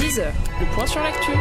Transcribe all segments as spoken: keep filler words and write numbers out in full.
six heures, le point sur l'actu.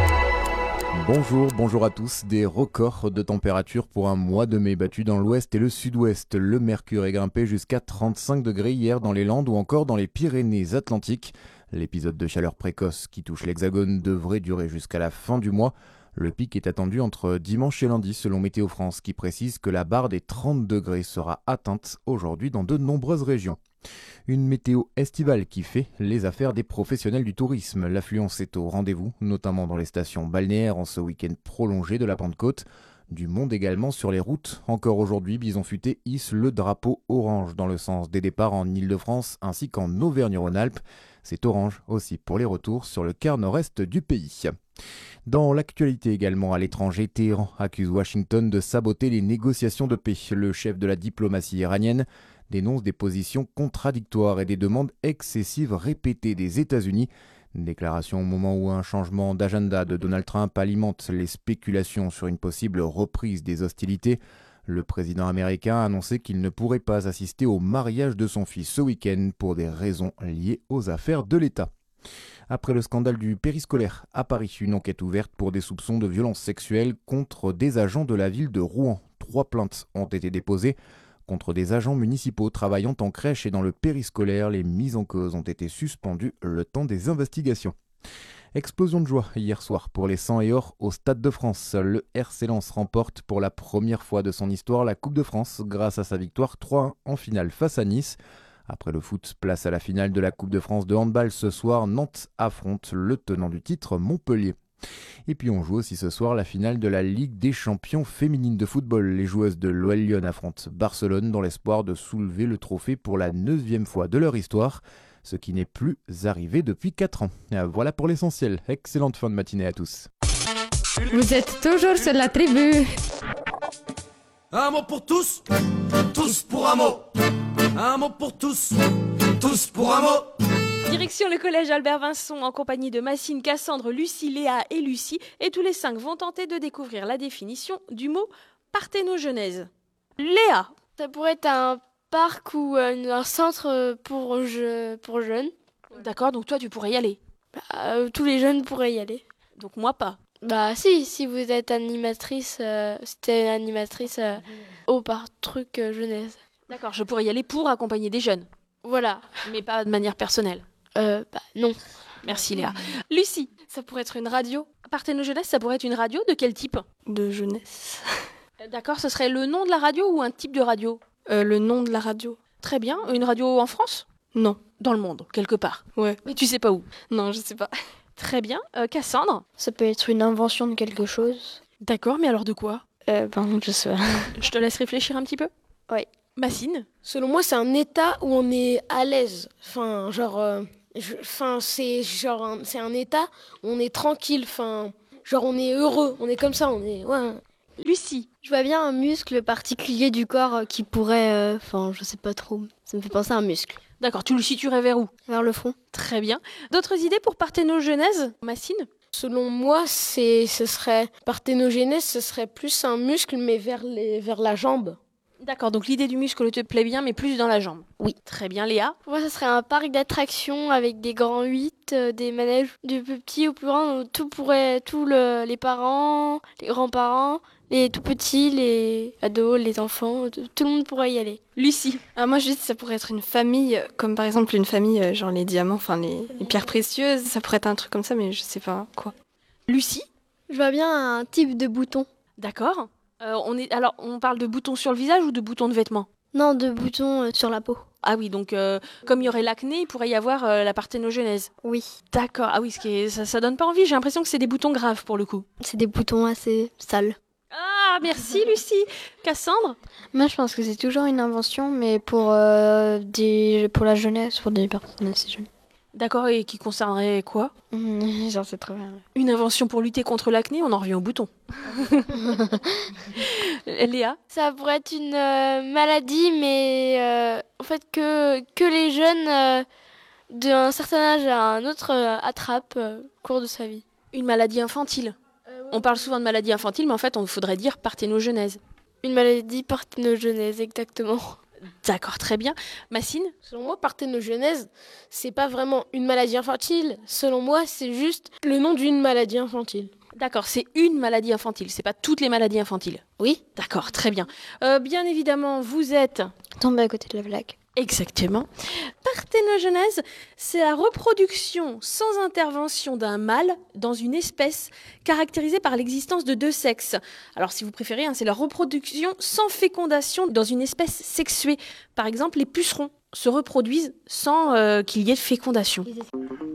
Bonjour, bonjour à tous. Des records de température pour un mois de mai battus dans l'ouest et le sud-ouest. Le mercure est grimpé jusqu'à trente-cinq degrés hier dans les Landes ou encore dans les Pyrénées-Atlantiques. L'épisode de chaleur précoce qui touche l'Hexagone devrait durer jusqu'à la fin du mois. Le pic est attendu entre dimanche et lundi selon Météo France qui précise que la barre des trente degrés sera atteinte aujourd'hui dans de nombreuses régions. Une météo estivale qui fait les affaires des professionnels du tourisme. L'affluence est au rendez-vous, notamment dans les stations balnéaires en ce week-end prolongé de la Pentecôte. Du monde également sur les routes. Encore aujourd'hui, Bison Futé hisse le drapeau orange dans le sens des départs en Île-de-France ainsi qu'en Auvergne-Rhône-Alpes. C'est orange aussi pour les retours sur le quart nord-est du pays. Dans l'actualité également à l'étranger, Téhéran accuse Washington de saboter les négociations de paix. Le chef de la diplomatie iranienne dénonce des positions contradictoires et des demandes excessives répétées des États-Unis. Déclaration au moment où un changement d'agenda de Donald Trump alimente les spéculations sur une possible reprise des hostilités. Le président américain a annoncé qu'il ne pourrait pas assister au mariage de son fils ce week-end pour des raisons liées aux affaires de l'État. Après le scandale du périscolaire à Paris, une enquête ouverte pour des soupçons de violences sexuelles contre des agents de la ville de Rouen. Trois plaintes ont été déposées contre des agents municipaux travaillant en crèche et dans le périscolaire. Les mises en cause ont été suspendues le temps des investigations. Explosion de joie hier soir pour les cent et or au Stade de France. Le R C Lens remporte pour la première fois de son histoire la Coupe de France grâce à sa victoire trois à un en finale face à Nice. Après le foot, place à la finale de la Coupe de France de handball ce soir. Nantes affronte le tenant du titre, Montpellier. Et puis on joue aussi ce soir la finale de la Ligue des champions féminines de football. Les joueuses de l'O L Lyon affrontent Barcelone dans l'espoir de soulever le trophée pour la neuvième fois de leur histoire, ce qui n'est plus arrivé depuis quatre ans. Voilà pour l'essentiel. Excellente fin de matinée à tous. Vous êtes toujours sur la tribu. Un mot pour tous, tous pour un mot. Un mot pour tous, tous pour un mot. Direction le collège Albert Vincent en compagnie de Massine, Cassandre, Lucie, Léa et Lucie. Et tous les cinq vont tenter de découvrir la définition du mot parthénogenèse. Léa. Ça pourrait être un parc ou un centre pour, je, pour jeunes. D'accord, donc toi tu pourrais y aller. Bah, euh, tous les jeunes pourraient y aller. Donc moi pas. Bah si, si vous êtes animatrice, euh, c'était animatrice euh, au parc truc euh, jeunesse. D'accord, je pourrais y aller pour accompagner des jeunes. Voilà. Mais pas de manière personnelle. Euh, bah non. Merci Léa. Lucie. Ça pourrait être une radio. Parthénogenèse, ça pourrait être une radio de quel type ? De jeunesse. D'accord, ce serait le nom de la radio ou un type de radio ? euh, Le nom de la radio. Très bien. Une radio en France ? Non. Dans le monde, quelque part. Ouais. Mais tu sais pas où ? Non, je sais pas. Très bien. Euh, Cassandre ? Ça peut être une invention de quelque chose. D'accord, mais alors de quoi ? Euh, ben, je sais pas. Je te laisse réfléchir un petit peu ? Oui. Massine ? Selon moi, c'est un état où on est à l'aise. Enfin, genre... Euh... Enfin, c'est genre un, c'est un état où on est tranquille, enfin, genre on est heureux, on est comme ça, on est... Ouais. Lucie. Je vois bien un muscle particulier du corps qui pourrait... Enfin, euh, je sais pas trop, ça me fait penser à un muscle. D'accord, tu le situerais vers où ? Vers le front. Très bien. D'autres idées pour parthénogenèse, Massine ? Selon moi, c'est, ce serait... Parthénogenèse, ce serait plus un muscle, mais vers, les, vers la jambe. D'accord, donc l'idée du muscle te plaît bien, mais plus dans la jambe. Oui. Très bien, Léa. Pour moi, ça serait un parc d'attractions avec des grands huit, euh, des manèges du plus petit au plus grand. Tout pourrait, tous le, les parents, les grands-parents, les tout petits, les ados, les enfants, tout, tout le monde pourrait y aller. Lucie. Ah, moi, je dis que ça pourrait être une famille, comme par exemple une famille, euh, genre les diamants, enfin les, les pierres précieuses. Ça pourrait être un truc comme ça, mais je sais pas quoi. Lucie. Je vois bien un type de bouton. D'accord. Euh, on est, alors, on parle de boutons sur le visage ou de boutons de vêtements ? Non, de boutons euh, sur la peau. Ah oui, donc euh, comme il y aurait l'acné, il pourrait y avoir euh, la parthénogenèse. Oui. D'accord. Ah oui, ce qui est, ça, ça donne pas envie. J'ai l'impression que c'est des boutons graves pour le coup. C'est des boutons assez sales. Ah, merci Lucie. Cassandre ? Moi, je pense que c'est toujours une invention, mais pour, euh, des, pour la jeunesse, pour des personnes assez jeunes. D'accord, et qui concernerait quoi ? Mmh, J'en sais trop rien. Une invention pour lutter contre l'acné, on en revient aux boutons. Léa ? Ça pourrait être une euh, maladie, mais euh, en fait que, que les jeunes euh, d'un certain âge à un autre euh, attrapent euh, au cours de sa vie. Une maladie infantile. Euh, ouais. On parle souvent de maladie infantile, mais en fait, on faudrait dire parthénogenèse. Une maladie parthénogenèse, exactement. D'accord, très bien. Massine? Selon moi, parthénogenèse, c'est pas vraiment une maladie infantile. Selon moi, c'est juste le nom d'une maladie infantile. D'accord, c'est une maladie infantile, c'est pas toutes les maladies infantiles. Oui. D'accord, très bien. Euh, bien évidemment, vous êtes... Tombé à côté de la blague. Exactement. Parthénogenèse, c'est la reproduction sans intervention d'un mâle dans une espèce caractérisée par l'existence de deux sexes. Alors si vous préférez, hein, c'est la reproduction sans fécondation dans une espèce sexuée. Par exemple, les pucerons se reproduisent sans euh, qu'il y ait de fécondation.